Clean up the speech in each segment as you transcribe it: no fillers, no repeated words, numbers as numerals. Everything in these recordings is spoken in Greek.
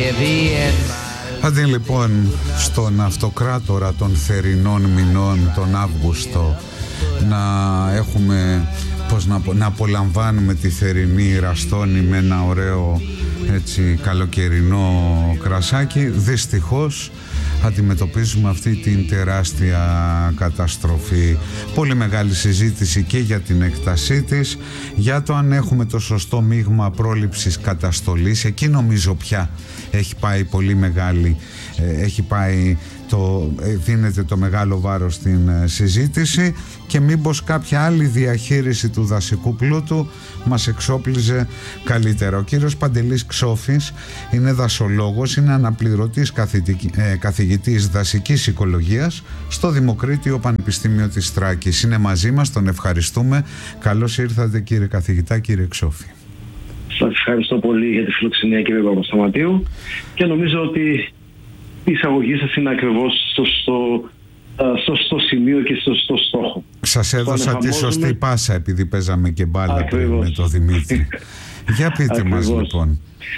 Αντί λοιπόν στον αυτοκράτορα των θερινών μηνών, τον Αύγουστο, να έχουμε, να απολαμβάνουμε τη θερινή Ραστόνη με ένα ωραίο έτσι καλοκαιρινό κρασάκι, δυστυχώς αντιμετωπίζουμε αυτή την τεράστια καταστροφή. Πολύ μεγάλη συζήτηση και για την έκτασή της, για το αν έχουμε το σωστό μείγμα πρόληψης καταστολής. Εκεί νομίζω πια έχει πάει πολύ μεγάλη, δίνεται το μεγάλο βάρος στην συζήτηση, και μήπως κάποια άλλη διαχείριση του δασικού πλούτου μας εξόπλιζε καλύτερα. Ο κύριος Παντελής Ξόφης είναι δασολόγος, είναι αναπληρωτής καθηγητής δασικής οικολογίας στο Δημοκρίτιο Πανεπιστήμιο της Θράκης. Είναι μαζί μας, τον ευχαριστούμε. Καλώς ήρθατε κύριε καθηγητά, κύριε Ξόφη. Σας ευχαριστώ πολύ για τη φιλοξενία, κύριε Παπασταματίου, και νομίζω ότι η εισαγωγή σας είναι ακριβώς στο σημείο και στο στόχο. Σας έδωσα τη σωστή πάσα επειδή παίζαμε και μπάλα με τον Δημήτρη. Για πείτε μας λοιπόν.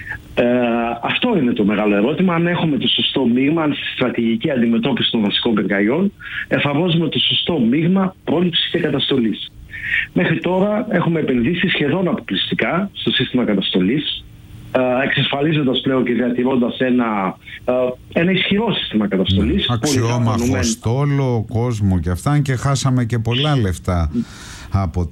Αυτό είναι το μεγάλο ερώτημα. Αν έχουμε το σωστό μείγμα, αν στη στρατηγική αντιμετώπιση των βασικών πυρκαγιών εφαρμόζουμε το σωστό μείγμα πρόληψης και καταστολής. Μέχρι τώρα έχουμε επενδύσει σχεδόν αποκλειστικά στο σύστημα καταστολής, εξασφαλίζοντας πλέον και διατηρώντας ένα ισχυρό σύστημα καταστολής. Αξιόμαχο στόλο, κόσμο και αυτά, και χάσαμε και πολλά λεφτά από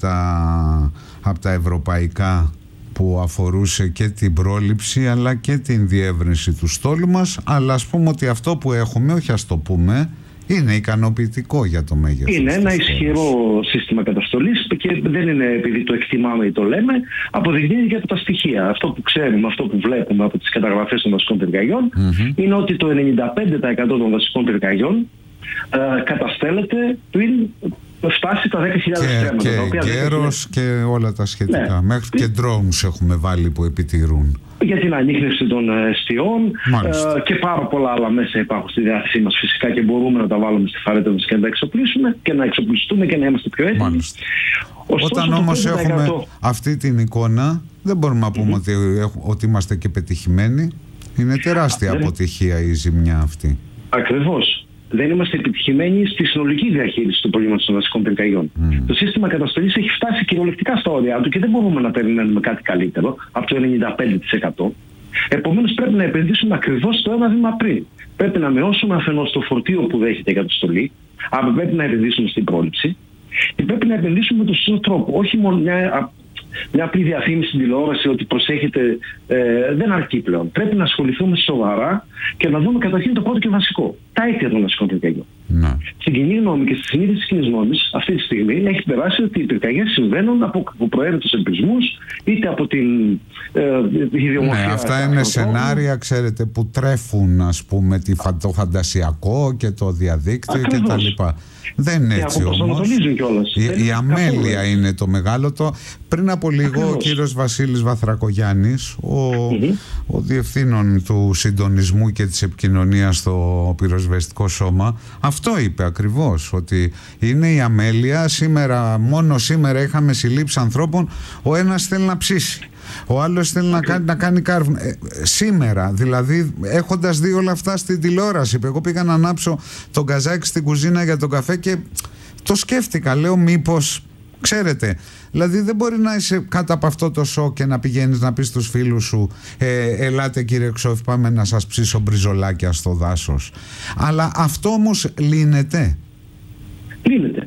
τα ευρωπαϊκά που αφορούσε και την πρόληψη αλλά και την διεύρυνση του στόλου μας. Αλλά ας πούμε ότι αυτό που έχουμε, όχι ας το πούμε, είναι ικανοποιητικό για το μέγεθος. Είναι ένα ισχυρό σύστημα καταστολής, και δεν είναι επειδή το εκτιμάμε ή το λέμε, αποδεικνύεται από τα στοιχεία. Αυτό που ξέρουμε, αυτό που βλέπουμε από τις καταγραφές των βασικών πυρκαγιών, είναι ότι το 95% των βασικών πυρκαγιών καταστέλλεται πριν φτάσει τα 10.000 στρέμματα. Και γέρος και όλα τα σχετικά. Ναι. Μέχρι και drones έχουμε βάλει που επιτηρούν. Για την ανίχνευση των εστιών και πάρα πολλά άλλα μέσα υπάρχουν στη διάθεσή μας φυσικά, και μπορούμε να τα βάλουμε στη φαρέτρα μας και να τα εξοπλίσουμε και να εξοπλιστούμε και να είμαστε πιο έτοιμοι. Όταν όμως έχουμε αυτή την εικόνα, δεν μπορούμε να πούμε ότι είμαστε και πετυχημένοι. Είναι τεράστια αποτυχία η ζημιά αυτή. Ακριβώς. Δεν είμαστε επιτυχημένοι στη συνολική διαχείριση του προβλήματος των βασικών πυρκαγιών. Το σύστημα καταστολής έχει φτάσει κυριολεκτικά στα όρια του και δεν μπορούμε να περιμένουμε κάτι καλύτερο από το 95%. Επομένως, πρέπει να επενδύσουμε ακριβώς το ένα βήμα πριν. Πρέπει να μειώσουμε αφενός το φορτίο που δέχεται η καταστολή, αλλά πρέπει να επενδύσουμε στην πρόληψη, και πρέπει να επενδύσουμε με τον σωστό τρόπο. Όχι μόνο μια απλή διαφήμιση στην τηλεόραση ότι προσέχετε, δεν αρκεί πλέον. Πρέπει να ασχοληθούμε σοβαρά και να δούμε καταρχήν το πρώτο και βασικό. Τα αίτια των βασικών πυρκαγιών. Στην κοινή γνώμη και στη συνείδηση της κοινής γνώμης αυτή τη στιγμή έχει περάσει ότι οι πυρκαγιές συμβαίνουν από προαίρετους εμπρισμούς, είτε από την ιδιομορφία. Ναι, αυτά είναι σενάρια, ξέρετε, που τρέφουν, ας πούμε, το φαντασιακό και το διαδίκτυο κτλ. Δεν είναι έτσι όμως. Η αμέλεια είναι το μεγάλο. Πριν από λίγο ο κύριος Βασίλης Βαθρακογιάννης, ο διευθύνων του συντονισμού και της επικοινωνίας στο πυροσβεστικό σώμα, αυτό είπε ακριβώς, ότι είναι η αμέλεια. Μόνο σήμερα είχαμε συλλήψεις ανθρώπων, ο ένας θέλει να ψήσει, ο άλλος θέλει να κάνει κάρβουνο. Σήμερα, δηλαδή, έχοντας δει όλα αυτά στην τηλεόραση, εγώ πήγα να ανάψω τον καζάκι στην κουζίνα για τον καφέ και το σκέφτηκα. Λέω, μήπως, ξέρετε, δηλαδή δεν μπορεί να είσαι κάτω από αυτό το σοκ και να πηγαίνεις να πεις στους φίλους σου ελάτε κύριε Ξόφη, πάμε να σας ψήσω μπριζολάκια στο δάσος. Αλλά αυτό όμως λύνεται. Λύνεται.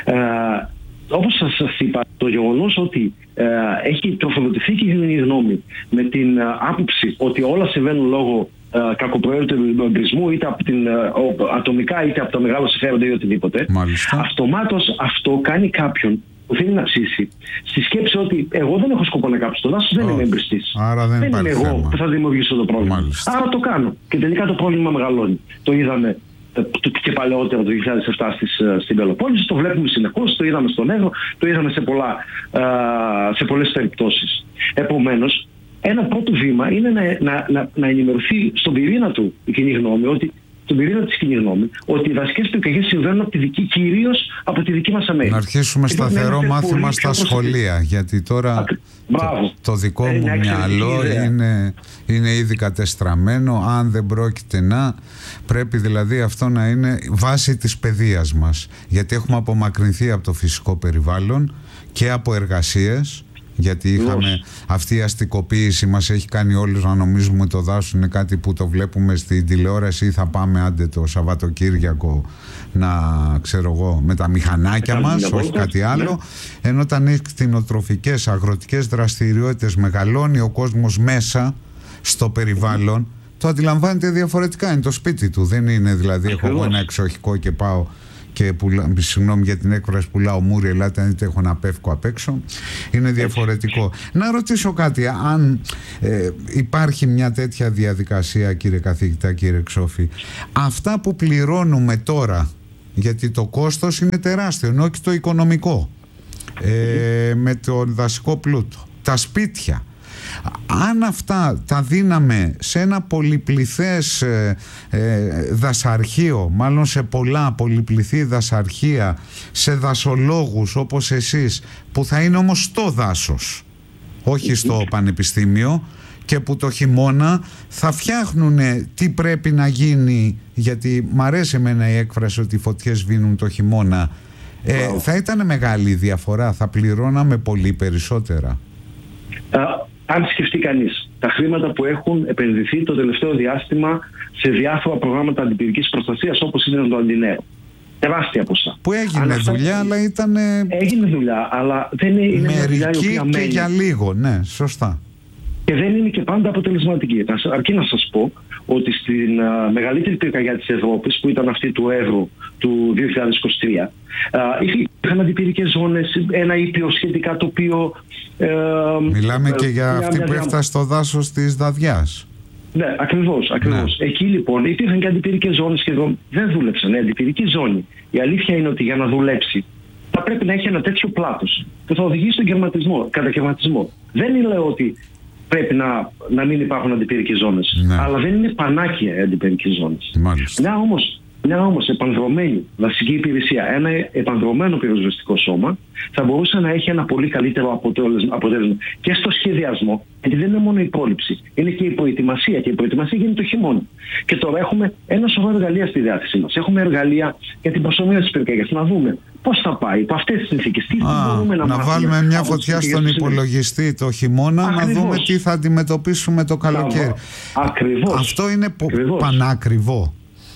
Όπως σας είπα, το γεγονός ότι έχει τροφοδοτηθεί και η κοινή γνώμη με την άποψη ότι όλα συμβαίνουν λόγω κακοπροαίρετου εμπρισμού, είτε από την ατομικά είτε από τα μεγάλα συμφέροντα ή οτιδήποτε, αυτομάτως αυτό κάνει κάποιον που θέλει να ψήσει στη σκέψη ότι εγώ δεν έχω σκοπό να κάψω το δάσος, δεν είμαι εμπριστής. Δεν είμαι εγώ που θα δημιουργήσω το πρόβλημα. Άρα το κάνω. Και τελικά το πρόβλημα μεγαλώνει. Το είδαμε και παλαιότερα το 2007 στην Πελοπόννησο, το βλέπουμε συνεχώς, το είδαμε στον Εύρο, το είδαμε σε πολλές περιπτώσεις. Επομένως, ένα πρώτο βήμα είναι να ενημερωθεί στον πυρήνα του η κοινή γνώμη ότι στον πυρήνα της κοινής γνώμης, ότι οι δασικές πυρκαγιές συμβαίνουν κυρίως από τη δική μας αμέλεια. Να αρχίσουμε σταθερό μάθημα στα σχολεία, γιατί τώρα το δικό μου μυαλό είναι ήδη κατεστραμμένο. Αν δεν πρόκειται πρέπει δηλαδή αυτό να είναι βάση της παιδείας μας, γιατί έχουμε απομακρυνθεί από το φυσικό περιβάλλον και από εργασίες, γιατί είχαμε αυτή η αστικοποίηση, μας έχει κάνει όλους να νομίζουμε το δάσος είναι κάτι που το βλέπουμε στην τηλεόραση ή θα πάμε άντε το Σαββατοκύριακο με τα μηχανάκια μας, όχι κάτι άλλο, ενώ όταν έχει κτηνοτροφικές, αγροτικές δραστηριότητες, μεγαλώνει ο κόσμος μέσα στο περιβάλλον, το αντιλαμβάνεται διαφορετικά, είναι το σπίτι του, δεν είναι δηλαδή έχω εγώ ένα εξοχικό και πάω και συγγνώμη για την έκφραση, πουλάω μούρι, ελάτε αν έχω να πέφκω απ' έξω. Είναι διαφορετικό. Να ρωτήσω κάτι, αν υπάρχει μια τέτοια διαδικασία, κύριε καθηγητά, κύριε Ξόφη, αυτά που πληρώνουμε τώρα, γιατί το κόστος είναι τεράστιο, ενώ και το οικονομικό, με το δασικό πλούτο, τα σπίτια, αν αυτά τα δίναμε σε ένα πολυπληθές δασαρχείο, μάλλον σε πολλά πολυπληθή δασαρχεία, σε δασολόγους όπως εσείς, που θα είναι όμως στο δάσος, όχι στο πανεπιστήμιο, και που το χειμώνα θα φτιάχνουν τι πρέπει να γίνει, γιατί μ' αρέσει εμένα η έκφραση ότι οι φωτιές σβήνουν το χειμώνα, θα ήταν μεγάλη διαφορά, θα πληρώναμε πολύ περισσότερα. Αν σκεφτεί κανείς τα χρήματα που έχουν επενδυθεί το τελευταίο διάστημα σε διάφορα προγράμματα αντιπυρικής προστασίας, όπως είναι το Αντινέρο. Τεράστια ποσά. Που έγινε δουλειά, αλλά ήταν. Έγινε δουλειά, αλλά δεν είναι μια δουλειά η οποία μένει. Και για λίγο, ναι, σωστά. Και δεν είναι και πάντα αποτελεσματική. Αρκεί να σας πω ότι στην μεγαλύτερη πυρκαγιά της Ευρώπης, που ήταν αυτή του Εύρου του 2023, είχαν αντιπυρικές ζώνες, ένα ήπιο σχετικά τοπίο. Μιλάμε και για αυτή που έφτασε στο δάσος της Δαδιάς. Ναι, ακριβώς. Ναι. Εκεί λοιπόν υπήρχαν και αντιπυρικές ζώνες και εδώ δεν δούλεψαν. Η αντιπυρική ζώνη, η αλήθεια είναι ότι για να δουλέψει θα πρέπει να έχει ένα τέτοιο πλάτος που θα οδηγήσει στον κατακαιρματισμό. Δεν λέω ότι πρέπει να μην υπάρχουν αντιπυρικές ζώνες, αλλά δεν είναι πανάκια οι αντιπυρικές ζώνες. Μια όμως επανδρωμένη δασική υπηρεσία, ένα επανδρωμένο πυροσβεστικό σώμα θα μπορούσε να έχει ένα πολύ καλύτερο αποτέλεσμα και στο σχεδιασμό, γιατί δεν είναι μόνο η πρόληψη, είναι και η προετοιμασία, και η προετοιμασία γίνεται το χειμώνα. Και τώρα έχουμε ένα σωρό εργαλεία στη διάθεσή μας. Έχουμε εργαλεία για την προσωμείωση της πυρκαγιάς, να δούμε πώς θα πάει, υπό αυτές τις συνθήκες, τι μπορούμε να μάθουμε. Να βάλουμε μια φωτιά στον υπολογιστή το χειμώνα, να δούμε τι θα αντιμετωπίσουμε το καλοκαίρι. Ακριβώς. Αυτό είναι πανάκριβο.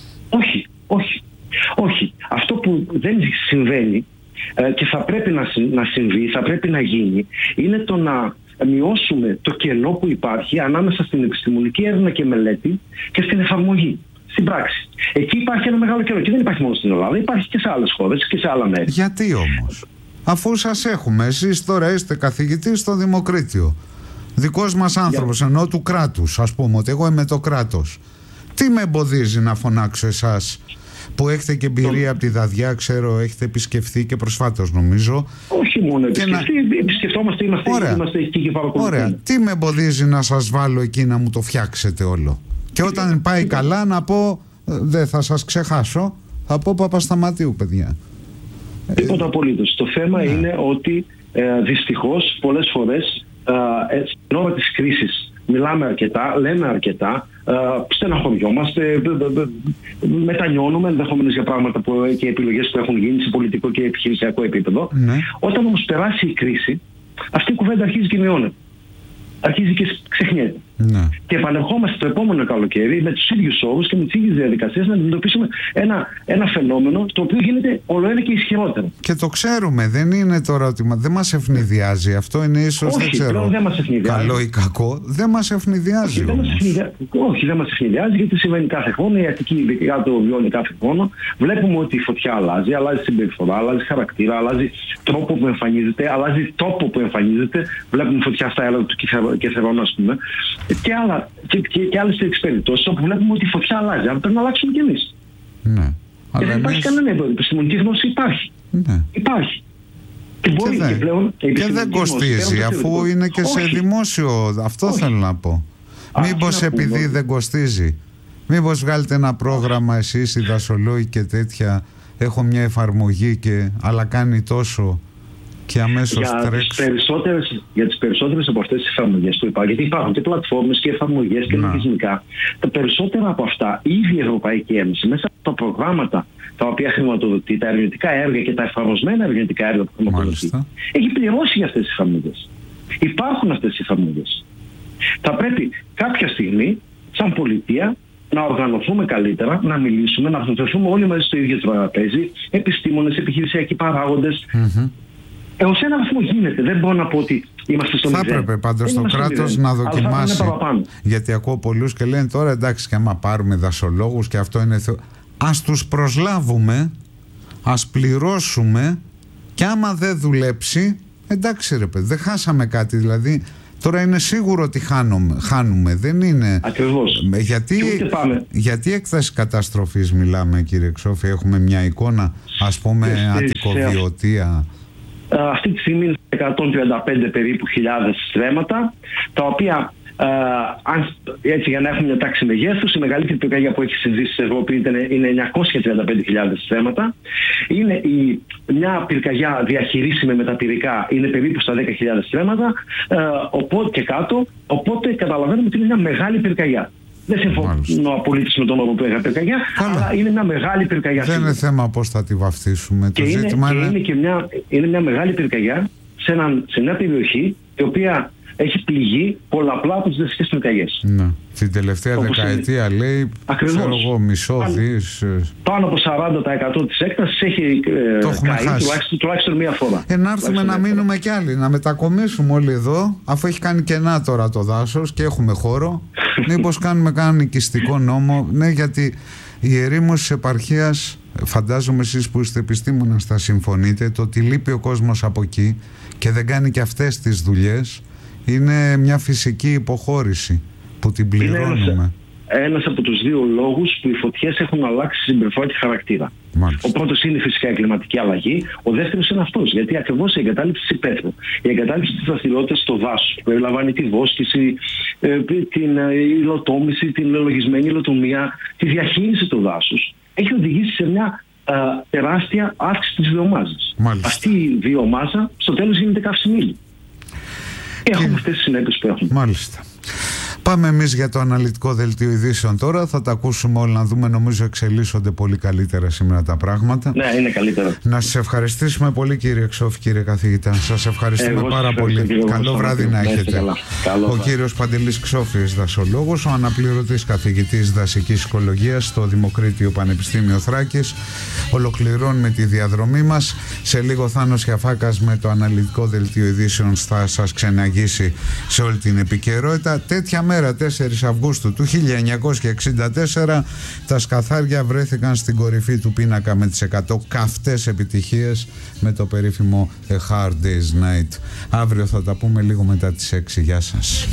Όχι. Αυτό που δεν συμβαίνει και θα πρέπει να συμβεί, θα πρέπει να γίνει, είναι το να μειώσουμε το κενό που υπάρχει ανάμεσα στην επιστημονική έρευνα και μελέτη και στην εφαρμογή, στην πράξη. Εκεί υπάρχει ένα μεγάλο κενό και δεν υπάρχει μόνο στην Ελλάδα, υπάρχει και σε άλλες χώρες και σε άλλα μέρη. Γιατί όμως, αφού σας έχουμε, εσείς τώρα είστε καθηγητής στο Δημοκρίτιο, δικός μας άνθρωπος, ενώ του κράτους, ας πούμε ότι εγώ είμαι το κράτος, τι με εμποδίζει να φωνάξω εσάς που έχετε και εμπειρία από τη Δαδιά, ξέρω, έχετε επισκεφθεί και προσφάτως νομίζω. Όχι μόνο επισκεφτόμαστε, είμαστε εκεί και παρακολουθούμε. Ωραία, τι με εμποδίζει να σας βάλω εκεί να μου το φτιάξετε όλο? Και όταν πάει καλά να πω, δεν θα σας ξεχάσω, θα πω Παπασταματίου, παιδιά. Τίποτα απολύτως. Το θέμα είναι ότι δυστυχώς πολλές φορές στην ώρα της κρίσης μιλάμε αρκετά, λέμε αρκετά, στεναχωριόμαστε, μετανιώνουμε ενδεχομένως για πράγματα και επιλογές που έχουν γίνει σε πολιτικό και επιχειρησιακό επίπεδο. Όταν όμως περάσει η κρίση, αυτή η κουβέντα αρχίζει και μειώνεται. Αρχίζει και ξεχνιέται. Και επανερχόμαστε το επόμενο καλοκαίρι με τους ίδιους όρους και με τις ίδιες διαδικασίες να αντιμετωπίσουμε ένα φαινόμενο το οποίο γίνεται ολοένα και ισχυρότερο. Και το ξέρουμε, δεν είναι τώρα ότι δεν μας ευνηδιάζει. Αυτό είναι ίσως, δεν ξέρω, καλό ή κακό. Δεν μας ευνηδιάζει. Όχι, δεν μας ευνηδιάζει, γιατί συμβαίνει κάθε χρόνο. Η Αττική ειδικά το βιώνει κάθε χρόνο. Βλέπουμε ότι η φωτιά αλλάζει συμπεριφορά, αλλάζει χαρακτήρα, αλλάζει τρόπο που εμφανίζεται, αλλάζει τόπο που εμφανίζεται. Βλέπουμε φωτιά στα έλατα του Κεσερών, ας πούμε. Και άλλες περιπτώσεις όπου βλέπουμε ότι η φωτιά αλλάζει. Αλλά πρέπει να αλλάξουμε κι εμείς. Ναι. Και δεν υπάρχει κανένα εμπόδιο. Η επιστημονική γνώση υπάρχει. Ναι. Υπάρχει. Και δεν κοστίζει, αφού είναι και σε δημόσιο. Αυτό θέλω να πω. Μήπως επειδή δεν κοστίζει, Μήπως βγάλετε ένα πρόγραμμα εσείς οι δασολόγοι και τέτοια, έχω μια εφαρμογή αλλά κάνει τόσο και αμέσως τρέξω. Για τις περισσότερες από αυτές τις εφαρμογές που υπάρχουν, γιατί υπάρχουν και πλατφόρμες και εφαρμογές και λογισμικά, τα περισσότερα από αυτά ήδη η Ευρωπαϊκή Ένωση μέσα από τα προγράμματα τα οποία χρηματοδοτεί, τα ερευνητικά έργα και τα εφαρμοσμένα ερευνητικά έργα που χρηματοδοτεί, έχει πληρώσει για αυτές τις εφαρμογές. Υπάρχουν αυτές τις εφαρμογές. Θα πρέπει κάποια στιγμή, σαν πολιτεία, να οργανωθούμε καλύτερα, να μιλήσουμε, να βρεθούμε όλοι μαζί στο ίδιο τραπέζι, επιστήμονες, επιχειρησιακοί παράγοντες. Ως ένα βαθμό γίνεται. Δεν μπορώ να πω ότι είμαστε στο μηδέν. Θα έπρεπε πάντως το κράτος να δοκιμάσει. Γιατί ακούω πολλούς και λένε τώρα εντάξει, και άμα πάρουμε δασολόγους και αυτό είναι ας τους προσλάβουμε, ας πληρώσουμε, και άμα δεν δουλέψει, εντάξει ρε παιδί, δεν χάσαμε κάτι. Δηλαδή τώρα είναι σίγουρο ότι χάνουμε. Δεν είναι. Ακριβώς. Γιατί έκταση καταστροφής μιλάμε, κύριε Ξόφη? Έχουμε μια εικόνα, ας πούμε, αττικοβιωτία. Αυτή τη στιγμή είναι 135 περίπου χιλιάδες στρέμματα, τα οποία έτσι για να έχουμε μια τάξη μεγέθους, η μεγαλύτερη πυρκαγιά που έχει συμβεί στην Ευρώπη είναι 935.000 στρέμματα. Είναι μια πυρκαγιά διαχειρίσιμη με τα πυρικά, είναι περίπου στα 10.000 στρέμματα, οπότε και κάτω, οπότε καταλαβαίνουμε ότι είναι μια μεγάλη πυρκαγιά. Δεν συμφωνώ απολύτως με τον όρο που έγραφε πυρκαγιά, αλλά είναι μια μεγάλη πυρκαγιά. Δεν είναι θέμα πώς θα τη βαφτίσουμε. Είναι μια μεγάλη πυρκαγιά σε μια περιοχή η οποία έχει πληγεί πολλαπλά από τις δασικές πυρκαγιές. Ναι. Την τελευταία δεκαετία λέει, ξέρω εγώ, μισό δις. Πάνω από 40% της έκτασης έχει καεί τουλάχιστον μία φορά. Να έρθουμε να μείνουμε κι άλλοι, να μετακομίσουμε όλοι εδώ, αφού έχει κάνει κενά τώρα το δάσος και έχουμε χώρο. Μήπως κάνουμε κανένα νοικιστικό νόμο? Ναι, γιατί η ερήμωση της επαρχίας, φαντάζομαι εσείς που είστε επιστήμονας θα συμφωνείτε, το ότι λείπει ο κόσμος από εκεί και δεν κάνει και αυτές τις δουλειές, είναι μια φυσική υποχώρηση που την πληρώνουμε. Ένας από τους δύο λόγους που οι φωτιές έχουν αλλάξει συμπεριφορά και χαρακτήρα. Μάλιστα. Ο πρώτος είναι φυσικά η κλιματική αλλαγή. Ο δεύτερος είναι αυτός, γιατί ακριβώς η εγκατάλειψη της υπαίθρου, η εγκατάλειψη της δραστηριότητας στο δάσος, που περιλαμβάνει τη βόσκηση, την υλοτόμηση, την λογισμένη υλοτομία, τη διαχείριση του δάσους, έχει οδηγήσει σε μια τεράστια αύξηση της βιομάζας. Αυτή η βιομάζα στο τέλος γίνεται καυσιμήλη. Έχουμε αυτές τις συνέπειες που έχουμε. Μάλιστα. Πάμε εμείς για το αναλυτικό δελτίο ειδήσεων τώρα. Θα τα ακούσουμε όλα, να δούμε. Νομίζω εξελίσσονται πολύ καλύτερα σήμερα τα πράγματα. Ναι, είναι καλύτερα. Να σας ευχαριστήσουμε πολύ, κύριε Ξόφη, κύριε καθηγητά. Σας ευχαριστούμε πάρα πολύ. Καλό βράδυ να έχετε. Ο κύριος Παντελής Ξόφης, δασολόγος, ο αναπληρωτής καθηγητής δασικής οικολογίας στο Δημοκρίτιο Πανεπιστήμιο Θράκης. Ολοκληρώνουμε τη διαδρομή μας. Σε λίγο Θάνος Χιαφάκας με το αναλυτικό δελτίο ειδήσεων θα σας ξεναγήσει σε όλη την επικαιρότητα. Τέτοια μέρα, 4 Αυγούστου του 1964, τα σκαθάρια βρέθηκαν στην κορυφή του πίνακα με τις 100 καυτές επιτυχίες με το περίφημο A Hard Day's Night. Αύριο θα τα πούμε λίγο μετά τις 6. Γεια σας.